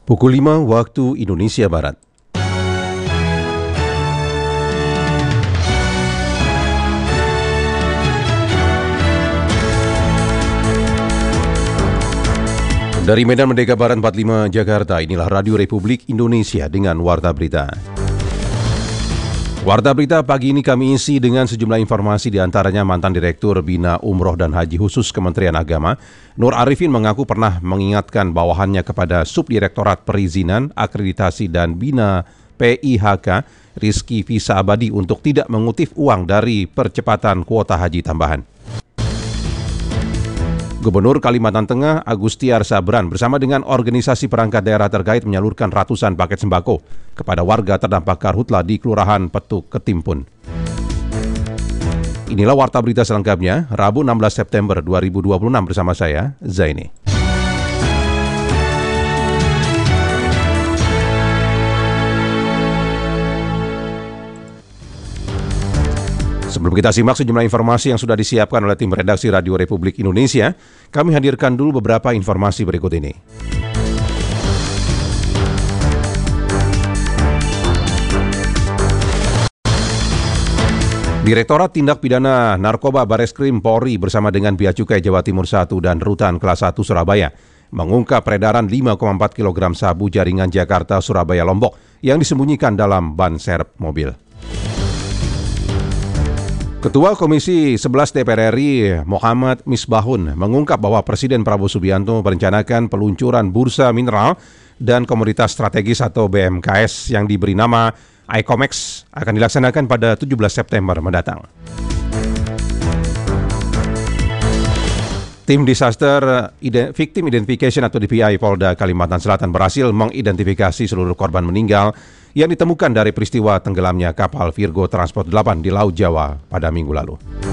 Pukul 5 waktu Indonesia Barat. Dari Medan Merdeka Barat 45 Jakarta, inilah Radio Republik Indonesia dengan Warta Berita. Warta Berita pagi ini kami isi dengan sejumlah informasi, diantaranya mantan Direktur Bina Umroh dan Haji Khusus Kementerian Agama, Nur Arifin mengaku pernah mengingatkan bawahannya kepada Subdirektorat Perizinan, Akreditasi dan Bina PIHK, Rizky Visa Abadi untuk tidak mengutip uang dari percepatan kuota haji tambahan. Gubernur Kalimantan Tengah Agustiar Sabran bersama dengan organisasi perangkat daerah terkait menyalurkan ratusan paket sembako kepada warga terdampak karhutla di Kelurahan Petuk Ketimpun. Inilah Warta Berita selengkapnya, Rabu 16 September 2026 bersama saya, Zaini. Sebelum kita simak sejumlah informasi yang sudah disiapkan oleh tim redaksi Radio Republik Indonesia, kami hadirkan dulu beberapa informasi berikut ini. Direktorat Tindak Pidana Narkoba Bareskrim Polri bersama dengan Bea Cukai Jawa Timur 1 dan Rutan Kelas 1 Surabaya mengungkap peredaran 5,4 kg sabu jaringan Jakarta Surabaya Lombok yang disembunyikan dalam ban serep mobil. Ketua Komisi 11 DPR RI Muhammad Misbahun mengungkap bahwa Presiden Prabowo Subianto merencanakan peluncuran Bursa Mineral dan Komoditas Strategis atau BMKS yang diberi nama ICOMEX akan dilaksanakan pada 17 September mendatang. Tim Disaster Victim Identification atau DPI Polda Kalimantan Selatan berhasil mengidentifikasi seluruh korban meninggal yang ditemukan dari peristiwa tenggelamnya kapal Virgo Transport 8 di Laut Jawa pada minggu lalu.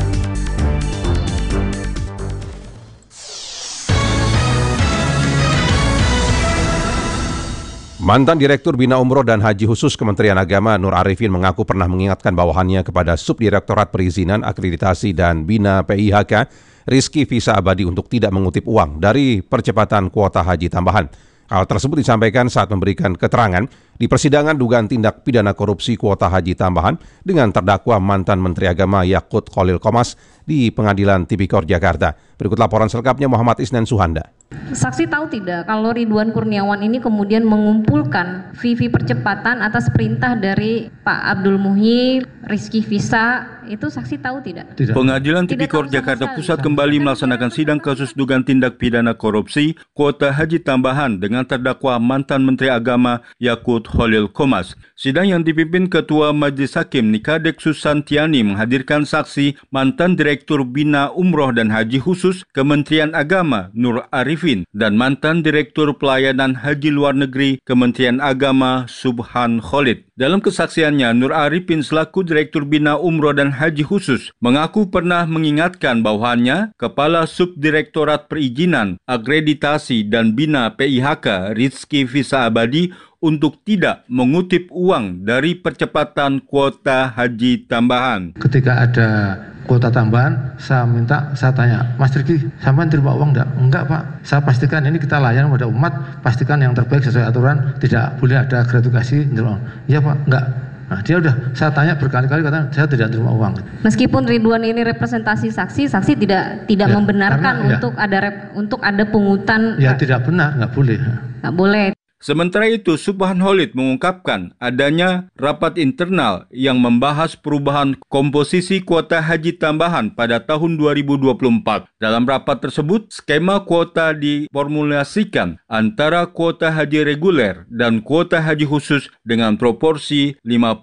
Mantan Direktur Bina Umroh dan Haji Khusus Kementerian Agama Nur Arifin mengaku pernah mengingatkan bawahannya kepada Subdirektorat Perizinan, Akreditasi dan Bina PIHK, Rizky Visa Abadi untuk tidak mengutip uang dari percepatan kuota haji tambahan. Hal tersebut disampaikan saat memberikan keterangan di persidangan dugaan tindak pidana korupsi kuota haji tambahan dengan terdakwa mantan Menteri Agama Yakut Khalil Qomas di Pengadilan Tipikor Jakarta. Berikut laporan selengkapnya Muhammad Isnan Suhanda. Saksi tahu tidak kalau Ridwan Kurniawan ini kemudian mengumpulkan fee percepatan atas perintah dari Pak Abdul Muhyi, Rizky Visa, itu saksi tahu tidak? Tidak. Pengadilan Tipikor Jakarta Pusat kembali melaksanakan sidang kasus dugaan tindak pidana korupsi kuota haji tambahan dengan terdakwa mantan Menteri Agama Yakut Khalil Qomas. Sidang yang dipimpin Ketua Majelis Hakim Nikadek Susantiani menghadirkan saksi mantan Direktur Bina Umroh dan Haji Khusus Kementerian Agama Nur Arifin dan mantan Direktur Pelayanan Haji Luar Negeri Kementerian Agama Subhan Khalid. Dalam kesaksiannya, Nur Arifin selaku Direktur Bina Umroh dan Haji Khusus mengaku pernah mengingatkan bawahannya Kepala Subdirektorat Perizinan, Akreditasi dan Bina PIHK Rizky Visa Abadi untuk tidak mengutip uang dari percepatan kuota haji tambahan. Ketika ada kuota tambahan, saya tanya, Mas Rizky, sampean terima uang enggak? Enggak Pak, saya pastikan ini kita layan pada umat, pastikan yang terbaik sesuai aturan, tidak boleh ada gratifikasi. Iya Pak, enggak. Nah dia saya tanya berkali-kali katanya saya tidak terima uang. Meskipun Ridwan ini representasi saksi tidak ya, membenarkan karena, untuk ada pungutan. Ya tidak benar, nggak boleh. Nggak boleh. Sementara itu, Subhan Khalid mengungkapkan adanya rapat internal yang membahas perubahan komposisi kuota haji tambahan pada tahun 2024. Dalam rapat tersebut, skema kuota diformulasikan antara kuota haji reguler dan kuota haji khusus dengan proporsi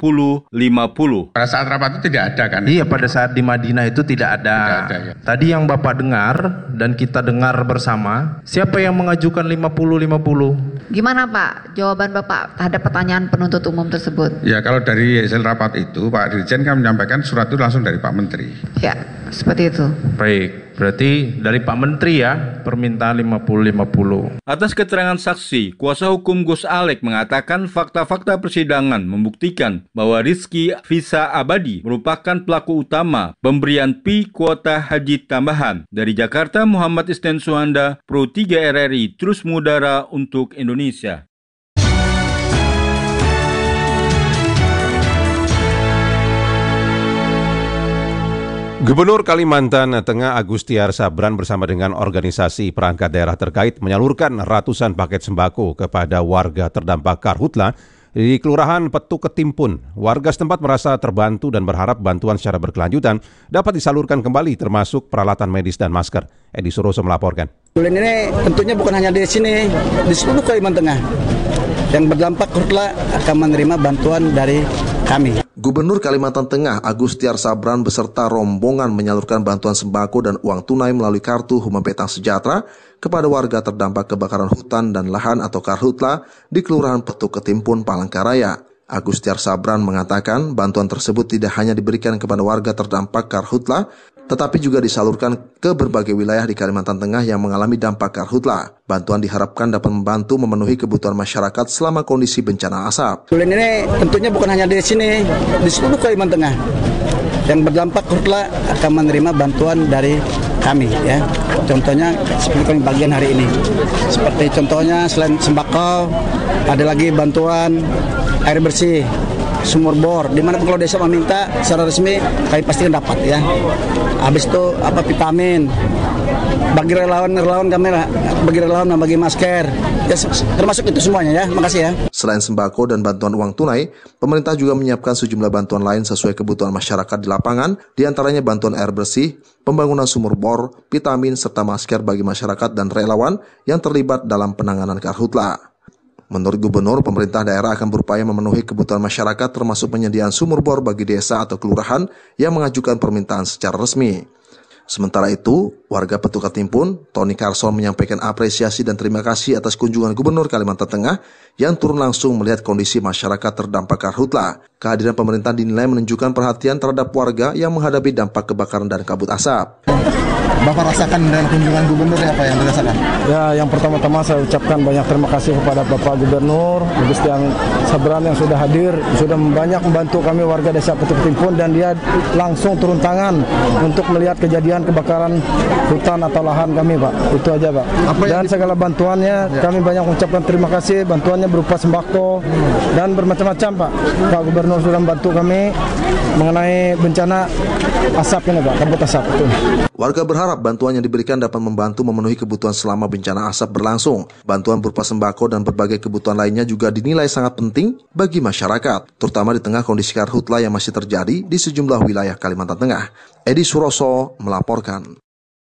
50-50. Pada saat rapat itu tidak ada kan? Iya, pada saat di Madinah itu tidak ada. Ya. Tadi yang Bapak dengar dan kita dengar bersama, siapa yang mengajukan 50-50? Gimana Pak, jawaban Bapak terhadap pertanyaan penuntut umum tersebut? Ya, kalau dari hasil rapat itu Pak Dirjen kan menyampaikan surat itu langsung dari Pak Menteri. Ya, seperti itu. Baik, berarti dari Pak Menteri ya, permintaan 50-50. Atas keterangan saksi, kuasa hukum Gus Alek mengatakan fakta-fakta persidangan membuktikan bahwa Rizky Visa Abadi merupakan pelaku utama pemberian PI kuota haji tambahan. Dari Jakarta, Muhammad Isnan Suhanda, Pro 3 RRI, terus mengudara untuk Indonesia. Gubernur Kalimantan Tengah Agustiar Sabran bersama dengan organisasi perangkat daerah terkait menyalurkan ratusan paket sembako kepada warga terdampak karhutla di Kelurahan Petuk Ketimpun. Warga setempat merasa terbantu dan berharap bantuan secara berkelanjutan dapat disalurkan kembali termasuk peralatan medis dan masker. Edi Suroso melaporkan. Ini tentunya bukan hanya di sini, di seluruh Kalimantan Tengah. Yang berdampak karhutla akan menerima bantuan dari kami. Gubernur Kalimantan Tengah Agustiar Sabran beserta rombongan menyalurkan bantuan sembako dan uang tunai melalui kartu Huma Petang Sejahtera kepada warga terdampak kebakaran hutan dan lahan atau karhutla di Kelurahan Petuk Ketimpun, Palangkaraya. Agustiar Sabran mengatakan bantuan tersebut tidak hanya diberikan kepada warga terdampak karhutla, tetapi juga disalurkan ke berbagai wilayah di Kalimantan Tengah yang mengalami dampak karhutla. Bantuan diharapkan dapat membantu memenuhi kebutuhan masyarakat selama kondisi bencana asap. Ini tentunya bukan hanya di sini, di seluruh Kalimantan Tengah. Yang berdampak karhutla akan menerima bantuan dari kami, ya. Contohnya seperti kami bagian hari ini. Seperti contohnya selain sembako, ada lagi bantuan air bersih, sumur bor, dimanapun kalau desa meminta secara resmi kami pastikan dapat, ya. Habis itu vitamin, bagi relawan kami, bagi relawan dan bagi masker, ya, termasuk itu semuanya, ya. Makasih, ya. Selain sembako dan bantuan uang tunai, pemerintah juga menyiapkan sejumlah bantuan lain sesuai kebutuhan masyarakat di lapangan, diantaranya bantuan air bersih, pembangunan sumur bor, vitamin serta masker bagi masyarakat dan relawan yang terlibat dalam penanganan karhutla. Menurut Gubernur, pemerintah daerah akan berupaya memenuhi kebutuhan masyarakat termasuk penyediaan sumur bor bagi desa atau kelurahan yang mengajukan permintaan secara resmi. Sementara itu, warga Petuk Ketimpun, Tony Carson menyampaikan apresiasi dan terima kasih atas kunjungan Gubernur Kalimantan Tengah yang turun langsung melihat kondisi masyarakat terdampak karhutla. Kehadiran pemerintah dinilai menunjukkan perhatian terhadap warga yang menghadapi dampak kebakaran dan kabut asap. Bapak rasakan dengan kunjungan Gubernur apa yang dirasakan? Ya, yang pertama-tama saya ucapkan banyak terima kasih kepada Bapak Gubernur Agustiar Sabran yang sudah hadir, sudah banyak membantu kami warga desa Petuk Ketimpun dan dia langsung turun tangan untuk melihat kejadian kebakaran hutan atau lahan kami, Pak. Itu aja, Pak. Dan segala bantuannya kami banyak mengucapkan terima kasih. Bantuannya berupa sembako dan bermacam-macam, Pak. Pak Gubernur sudah membantu kami mengenai bencana asap ini, Pak, kabut asap itu. Warga berharap bantuan yang diberikan dapat membantu memenuhi kebutuhan selama bencana asap berlangsung. Bantuan berupa sembako dan berbagai kebutuhan lainnya juga dinilai sangat penting bagi masyarakat, terutama di tengah kondisi karhutla yang masih terjadi di sejumlah wilayah Kalimantan Tengah. Edi Suroso melaporkan.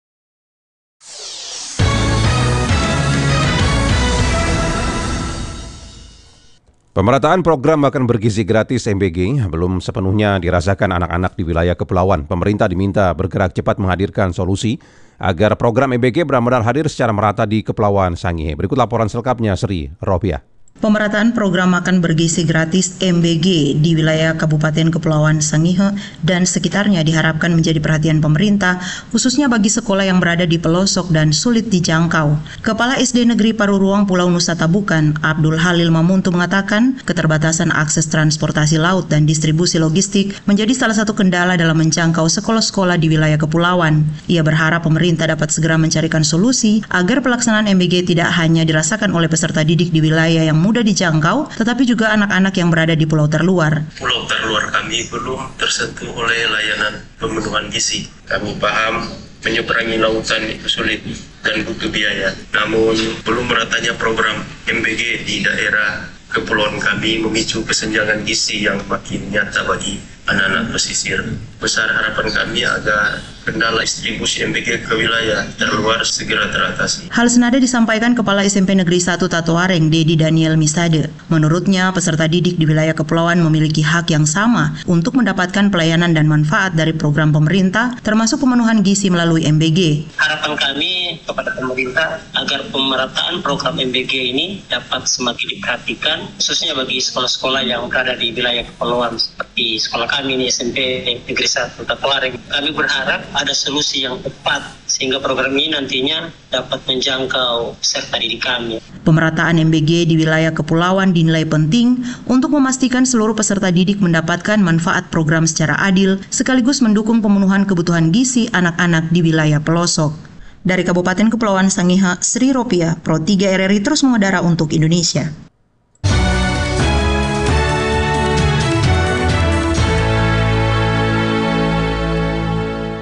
Pemerataan program makan bergizi gratis MBG belum sepenuhnya dirasakan anak-anak di wilayah kepulauan. Pemerintah diminta bergerak cepat menghadirkan solusi agar program MBG benar-benar hadir secara merata di Kepulauan Sangihe. Berikut laporan selengkapnya Sri Ropiah. Pemerataan program makan bergizi gratis MBG di wilayah Kabupaten Kepulauan Sangihe dan sekitarnya diharapkan menjadi perhatian pemerintah, khususnya bagi sekolah yang berada di pelosok dan sulit dijangkau. Kepala SD Negeri Paruruang Pulau Nusa Tabukan, Abdul Halil Mamuntu mengatakan, keterbatasan akses transportasi laut dan distribusi logistik menjadi salah satu kendala dalam menjangkau sekolah-sekolah di wilayah kepulauan. Ia berharap pemerintah dapat segera mencarikan solusi agar pelaksanaan MBG tidak hanya dirasakan oleh peserta didik di wilayah yang mudah dijangkau, tetapi juga anak-anak yang berada di pulau terluar. Pulau terluar kami belum tersentuh oleh layanan pemenuhan gizi. Kami paham menyeberangi lautan itu sulit dan butuh biaya. Namun belum meratanya program MBG di daerah kepulauan kami memicu kesenjangan gizi yang makin nyata bagi anak-anak pesisir. Besar harapan kami agar kendala distribusi MBG ke wilayah terluar segera teratasi. Hal senada disampaikan Kepala SMP Negeri 1 Tatoareng, Dedi Daniel Misade. Menurutnya, peserta didik di wilayah kepulauan memiliki hak yang sama untuk mendapatkan pelayanan dan manfaat dari program pemerintah, termasuk pemenuhan gizi melalui MBG. Harapan kami kepada pemerintah agar pemerataan program MBG ini dapat semakin diperhatikan, khususnya bagi sekolah-sekolah yang berada di wilayah kepulauan seperti sekolah kami ini SMP Negeri 1 Tatoareng. Kami berharap ada solusi yang tepat sehingga program ini nantinya dapat menjangkau peserta didik kami. Pemerataan MBG di wilayah kepulauan dinilai penting untuk memastikan seluruh peserta didik mendapatkan manfaat program secara adil, sekaligus mendukung pemenuhan kebutuhan gizi anak-anak di wilayah pelosok. Dari Kabupaten Kepulauan Sangihe, Sri Ropiah, Pro 3 RRI terus mengudara untuk Indonesia.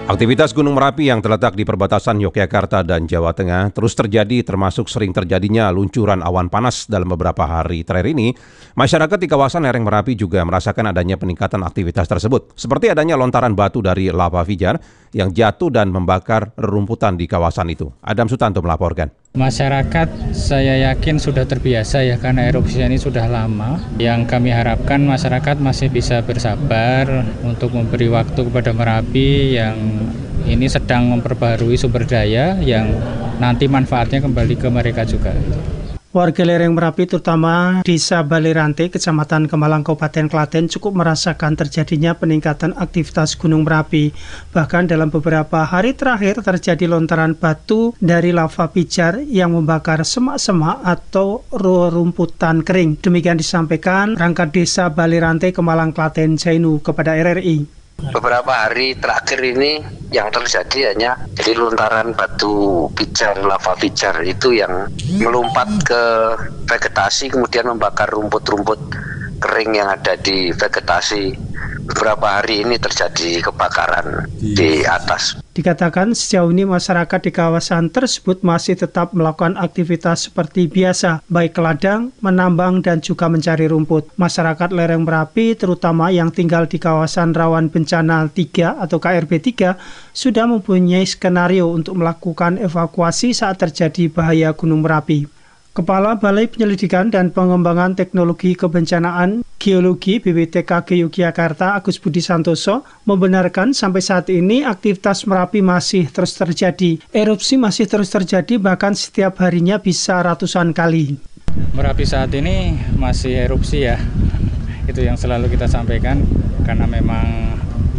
Aktivitas Gunung Merapi yang terletak di perbatasan Yogyakarta dan Jawa Tengah terus terjadi, termasuk sering terjadinya luncuran awan panas dalam beberapa hari terakhir ini. Masyarakat di kawasan lereng Merapi juga merasakan adanya peningkatan aktivitas tersebut, seperti adanya lontaran batu dari lava pijar yang jatuh dan membakar rerumputan di kawasan itu. Adam Sutanto melaporkan. Masyarakat saya yakin sudah terbiasa ya, karena erupsinya ini sudah lama. Yang kami harapkan masyarakat masih bisa bersabar untuk memberi waktu kepada Merapi yang ini sedang memperbaharui sumber daya yang nanti manfaatnya kembali ke mereka juga. Warga lereng Merapi terutama Desa Balirante, Kecamatan Kemalang, Kabupaten Klaten cukup merasakan terjadinya peningkatan aktivitas Gunung Merapi. Bahkan dalam beberapa hari terakhir terjadi lontaran batu dari lava pijar yang membakar semak-semak atau rerumputan kering. Demikian disampaikan Perangkat Desa Balirante, Kemalang, Klaten, Jainu kepada RRI. Beberapa hari terakhir ini yang terjadi hanya jadi lontaran batu pijar, lava pijar itu yang melompat ke vegetasi kemudian membakar rumput-rumput kering yang ada di vegetasi. Beberapa hari ini terjadi kebakaran di atas. Dikatakan sejauh ini masyarakat di kawasan tersebut masih tetap melakukan aktivitas seperti biasa, baik ke ladang, menambang, dan juga mencari rumput. Masyarakat lereng Merapi, terutama yang tinggal di kawasan rawan bencana 3 atau KRB 3, sudah mempunyai skenario untuk melakukan evakuasi saat terjadi bahaya Gunung Merapi. Kepala Balai Penyelidikan dan Pengembangan Teknologi Kebencanaan Geologi BPTKG Yogyakarta, Agus Budi Santoso, membenarkan sampai saat ini aktivitas Merapi masih terus terjadi. Erupsi masih terus terjadi, bahkan setiap harinya bisa ratusan kali. Merapi saat ini masih erupsi ya, itu yang selalu kita sampaikan, karena memang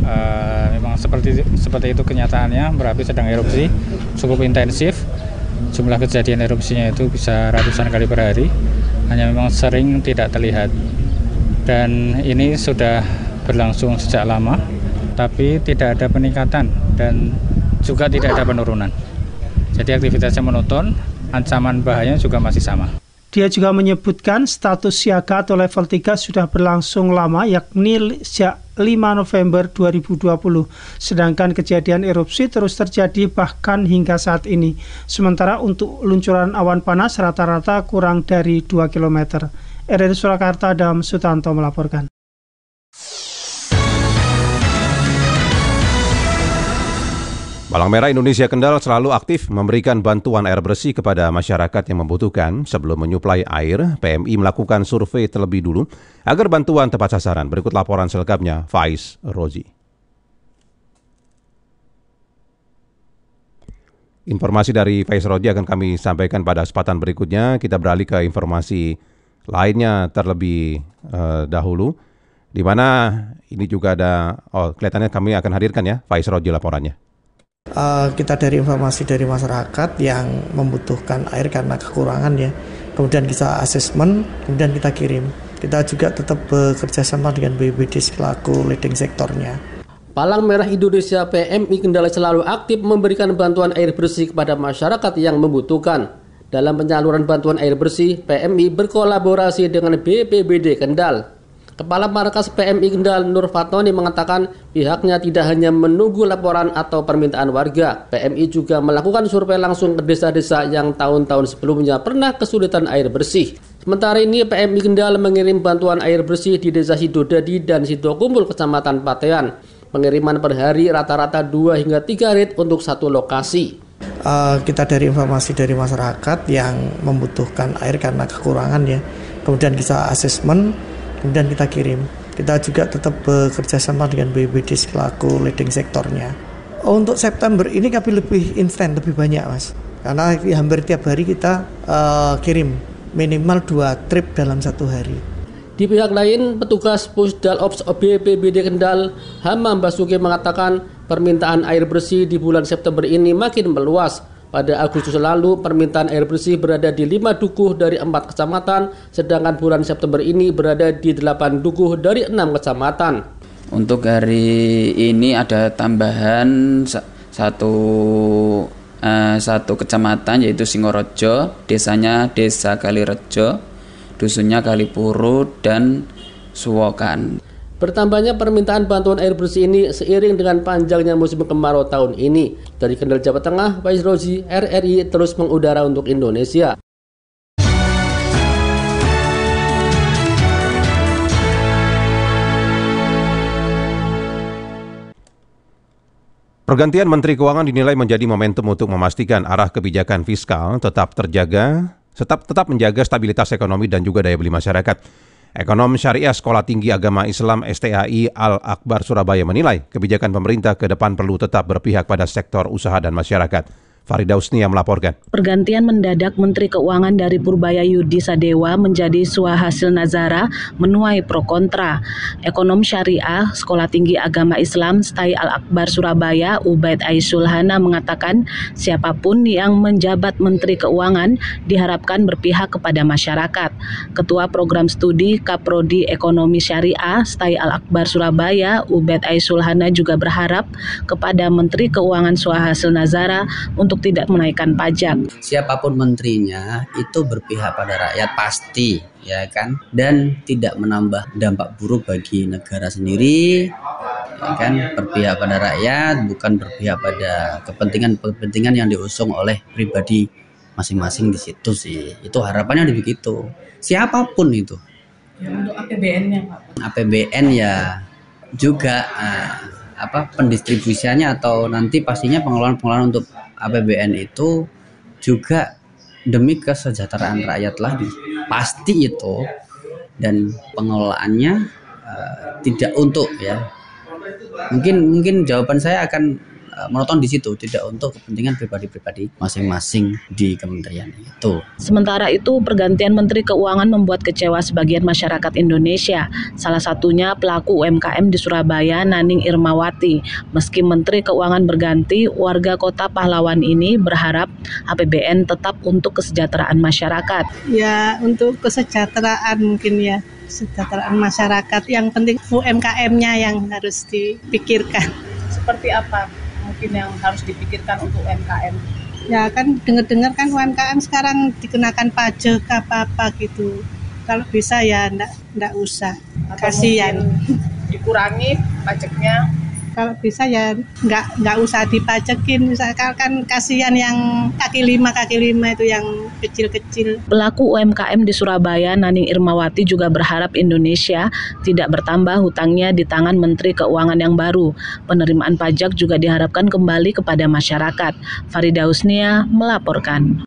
seperti itu kenyataannya. Merapi sedang erupsi cukup intensif. Jumlah kejadian erupsinya itu bisa ratusan kali per hari, hanya memang sering tidak terlihat. Dan ini sudah berlangsung sejak lama, tapi tidak ada peningkatan dan juga tidak ada penurunan. Jadi aktivitasnya monoton, ancaman bahayanya juga masih sama. Dia juga menyebutkan status siaga atau level 3 sudah berlangsung lama, yakni sejak 5 November 2020. Sedangkan kejadian erupsi terus terjadi bahkan hingga saat ini. Sementara untuk luncuran awan panas rata-rata kurang dari 2 km. RRI Surakarta, Adam Sutanto melaporkan. Palang Merah Indonesia Kendal selalu aktif memberikan bantuan air bersih kepada masyarakat yang membutuhkan. Sebelum menyuplai air, PMI melakukan survei terlebih dulu agar bantuan tepat sasaran. Berikut laporan selengkapnya, Faiz Rozi. Informasi dari Faiz Rozi akan kami sampaikan pada kesempatan berikutnya. Kita beralih ke informasi lainnya terlebih dahulu, di mana ini juga ada, kelihatannya kami akan hadirkan ya, Faiz Rozi laporannya. Kita dari informasi dari masyarakat yang membutuhkan air karena kekurangan ya, kemudian kita asesmen, kemudian kita kirim. Kita juga tetap bekerja sama dengan BPBD selaku leading sektornya. Palang Merah Indonesia PMI Kendal selalu aktif memberikan bantuan air bersih kepada masyarakat yang membutuhkan. Dalam penyaluran bantuan air bersih, PMI berkolaborasi dengan BPBD Kendal. Kepala Markas PMI Kendal Nur Fatoni mengatakan pihaknya tidak hanya menunggu laporan atau permintaan warga. PMI juga melakukan survei langsung ke desa-desa yang tahun-tahun sebelumnya pernah kesulitan air bersih. Sementara ini PMI Kendal mengirim bantuan air bersih di Desa Sidodadi dan Sidokumpul, Kecamatan Patean. Pengiriman per hari rata-rata 2 hingga 3 rit untuk satu lokasi. Kita dari informasi dari masyarakat yang membutuhkan air karena kekurangan ya, kemudian kita asesmen, kemudian kita kirim. Kita juga tetap bekerja sama dengan BPBD selaku leading sektornya. Untuk September ini kami lebih instan, lebih banyak mas. Karena hampir tiap hari kita kirim minimal 2 trip dalam satu hari. Di pihak lain, petugas Pusdal Ops BPBD Kendal, Hamam Basuki mengatakan permintaan air bersih di bulan September ini makin meluas. Pada Agustus lalu, permintaan air bersih berada di 5 dukuh dari 4 kecamatan, sedangkan bulan September ini berada di 8 dukuh dari 6 kecamatan. Untuk hari ini ada tambahan satu kecamatan yaitu Singorojo, desanya Desa Kalirejo, dusunnya Kalipuru dan Suwokan. Bertambahnya permintaan bantuan air bersih ini seiring dengan panjangnya musim kemarau tahun ini. Dari Kendal, Jawa Tengah, Faiz Rozi, RRI terus mengudara untuk Indonesia. Pergantian Menteri Keuangan dinilai menjadi momentum untuk memastikan arah kebijakan fiskal tetap menjaga stabilitas ekonomi dan juga daya beli masyarakat. Ekonom Syariah Sekolah Tinggi Agama Islam STAI Al-Akbar Surabaya menilai kebijakan pemerintah ke depan perlu tetap berpihak pada sektor usaha dan masyarakat. Farida Usnia melaporkan. Pergantian mendadak Menteri Keuangan dari Purbaya Yudi Sadewa menjadi Suhasil Nazara menuai pro kontra. Ekonom Syariah Sekolah Tinggi Agama Islam STAI Al-Akbar Surabaya Ubaid Aisulhana mengatakan siapapun yang menjabat Menteri Keuangan diharapkan berpihak kepada masyarakat. Ketua Program Studi Kaprodi Ekonomi Syariah STAI Al-Akbar Surabaya Ubaid Aisulhana juga berharap kepada Menteri Keuangan Suhasil Nazara untuk tidak menaikkan pajak. Siapapun menterinya itu berpihak pada rakyat pasti, ya kan, dan tidak menambah dampak buruk bagi negara sendiri, ya kan, berpihak pada rakyat, bukan berpihak pada kepentingan yang diusung oleh pribadi masing-masing di situ sih. Itu harapannya begitu. Siapapun itu. Ya, untuk APBN-nya, Pak. APBN ya juga pendistribusiannya atau nanti pastinya pengelolaan untuk APBN itu juga demi kesejahteraan rakyat lagi, pasti itu, dan pengelolaannya tidak untuk ya mungkin jawaban saya akan menonton di situ, tidak untuk kepentingan pribadi-pribadi masing-masing di kementerian itu. Sementara itu, pergantian Menteri Keuangan membuat kecewa sebagian masyarakat Indonesia. Salah satunya pelaku UMKM di Surabaya, Naning Irmawati. Meski Menteri Keuangan berganti, warga Kota Pahlawan ini berharap APBN tetap untuk kesejahteraan masyarakat. Ya, untuk kesejahteraan mungkin ya, kesejahteraan masyarakat. Yang penting UMKM-nya yang harus dipikirkan. Seperti apa mungkin yang harus dipikirkan untuk UMKM? Ya kan dengar-dengar kan UMKM sekarang dikenakan pajak apa-apa gitu. Kalau bisa ya enggak usah. Kasihan. Dikurangi pajaknya. Kalau bisa ya enggak usah dipajakin. Misalkan kan kasihan yang kaki lima itu yang kecil-kecil. Pelaku UMKM di Surabaya, Naning Irmawati juga berharap Indonesia tidak bertambah hutangnya di tangan Menteri Keuangan yang baru. Penerimaan pajak juga diharapkan kembali kepada masyarakat. Farida Husnia melaporkan.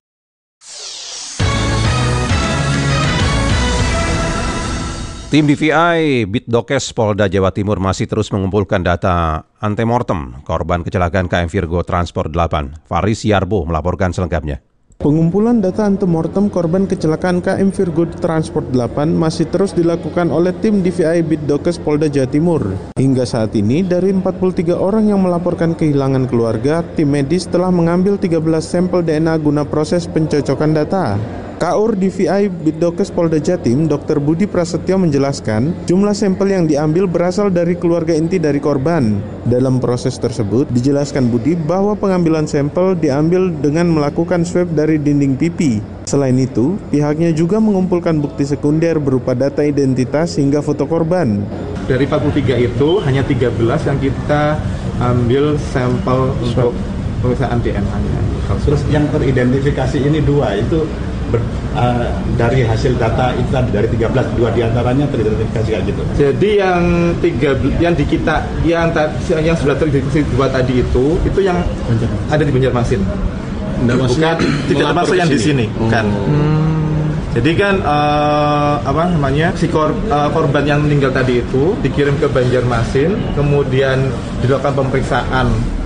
Tim DVI Bitdokes Polda Jawa Timur masih terus mengumpulkan data antemortem korban kecelakaan KM Virgo Transport 8. Faris Yarbo melaporkan selengkapnya. Pengumpulan data antemortem korban kecelakaan KM Virgo Transport 8 masih terus dilakukan oleh tim DVI Bitdokes Polda Jawa Timur. Hingga saat ini, dari 43 orang yang melaporkan kehilangan keluarga, tim medis telah mengambil 13 sampel DNA guna proses pencocokan data. Kaur DVI Bitdokes Polda Jatim, Dr. Budi Prasetyo menjelaskan, jumlah sampel yang diambil berasal dari keluarga inti dari korban. Dalam proses tersebut, dijelaskan Budi bahwa pengambilan sampel diambil dengan melakukan swab dari dinding pipi. Selain itu, pihaknya juga mengumpulkan bukti sekunder berupa data identitas hingga foto korban. Dari 43 itu, hanya 13 yang kita ambil sampel untuk pemeriksaan DNA-nya. Terus yang teridentifikasi ini 2, itu dari hasil data itu tadi dari 13, 2 diantaranya teridentifikasi kayak gitu. Jadi yang sudah teridentifikasi 2 tadi itu yang ada di Banjarmasin. Bukan tidak termasuk yang di sini, bukan. Jadi kan korban yang meninggal tadi itu dikirim ke Banjarmasin, kemudian dilakukan pemeriksaan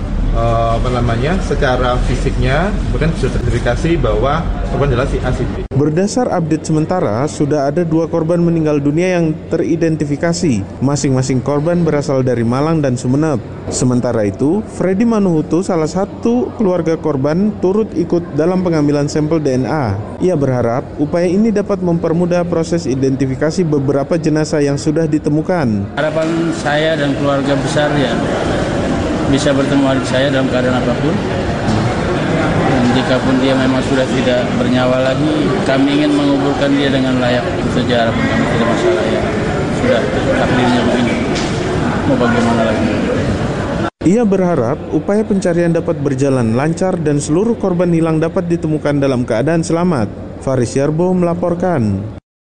secara fisiknya, kemudian sudah teridentifikasi bahwa korban adalah si A si B. Berdasar update sementara, sudah ada 2 korban meninggal dunia yang teridentifikasi. Masing-masing korban berasal dari Malang dan Sumeneb. Sementara itu, Freddy Manuhutu, salah satu keluarga korban, turut ikut dalam pengambilan sampel DNA. Ia berharap upaya ini dapat mempermudah proses identifikasi beberapa jenazah yang sudah ditemukan. Harapan saya dan keluarga besar ya bisa bertemu adik saya dalam keadaan apapun. Dan jika pun dia memang sudah tidak bernyawa lagi, kami ingin menguburkan dia dengan layak. Itu saja harapan kami, tidak masalah ya. sudah takdirnya begini. Mau bagaimana lagi? Ia berharap upaya pencarian dapat berjalan lancar dan seluruh korban hilang dapat ditemukan dalam keadaan selamat. Faris Yarbo melaporkan.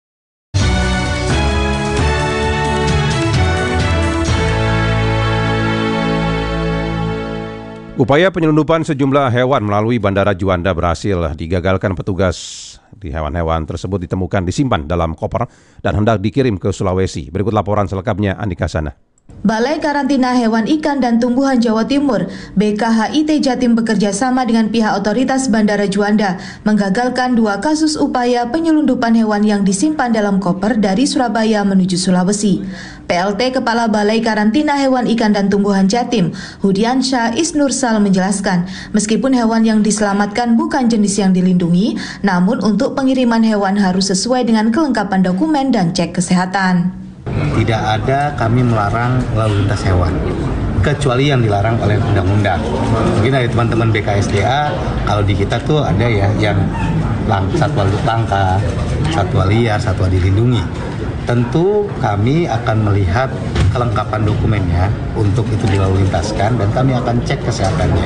Upaya penyelundupan sejumlah hewan melalui Bandara Juanda berhasil digagalkan petugas. Hewan-hewan tersebut ditemukan disimpan dalam koper dan hendak dikirim ke Sulawesi. Berikut laporan selengkapnya Andika Sana. Balai Karantina Hewan Ikan dan Tumbuhan Jawa Timur (BKHIT) Jatim bekerja sama dengan pihak otoritas Bandara Juanda menggagalkan 2 kasus upaya penyelundupan hewan yang disimpan dalam koper dari Surabaya menuju Sulawesi. PLT Kepala Balai Karantina Hewan Ikan dan Tumbuhan Jatim, Hudiansyah Isnursal menjelaskan, meskipun hewan yang diselamatkan bukan jenis yang dilindungi, namun untuk pengiriman hewan harus sesuai dengan kelengkapan dokumen dan cek kesehatan. Tidak ada kami melarang lalu lintas hewan, kecuali yang dilarang oleh undang-undang. Mungkin dari teman-teman BKSDA, kalau di kita tuh ada ya yang satwa langka, satwa liar, satwa dilindungi. Tentu kami akan melihat kelengkapan dokumennya untuk itu dilalu lintaskan dan kami akan cek kesehatannya.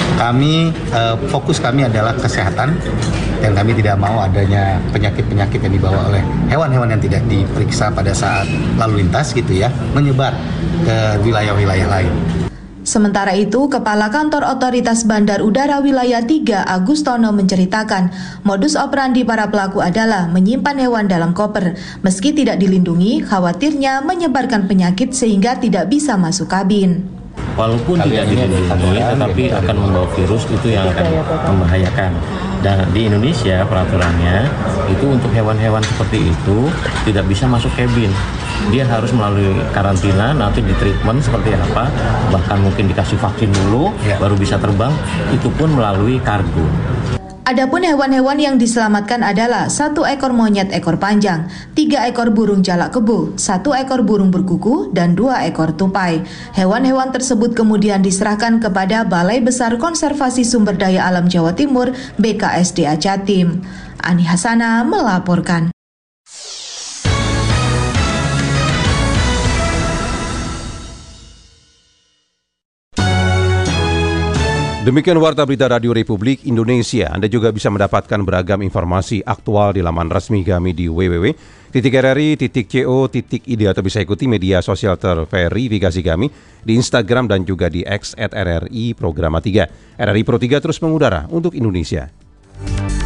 Fokus kami adalah kesehatan dan kami tidak mau adanya penyakit-penyakit yang dibawa oleh hewan-hewan yang tidak diperiksa pada saat lalu lintas gitu ya, menyebar ke wilayah-wilayah lain. Sementara itu, Kepala Kantor Otoritas Bandar Udara Wilayah 3 Agustono menceritakan, modus operandi para pelaku adalah menyimpan hewan dalam koper. Meski tidak dilindungi, khawatirnya menyebarkan penyakit sehingga tidak bisa masuk kabin. Walaupun tidak dilindungi, tetapi akan membawa virus, itu yang akan membahayakan. Dan di Indonesia peraturannya itu untuk hewan-hewan seperti itu tidak bisa masuk kabin. Dia harus melalui karantina, nanti di treatment seperti apa, bahkan mungkin dikasih vaksin dulu, baru bisa terbang, itu pun melalui kargo. Adapun hewan-hewan yang diselamatkan adalah 1 ekor monyet ekor panjang, 3 ekor burung jalak kebo, 1 ekor burung berkuku, dan 2 ekor tupai. Hewan-hewan tersebut kemudian diserahkan kepada Balai Besar Konservasi Sumber Daya Alam Jawa Timur (BKSDA) Jatim. Ani Hasana melaporkan. Demikian Warta Berita Radio Republik Indonesia. Anda juga bisa mendapatkan beragam informasi aktual di laman resmi kami di www.rri.co.id atau bisa ikuti media sosial terverifikasi kami di Instagram dan juga di X @RRI Programa 3. RRI Pro 3 terus mengudara untuk Indonesia.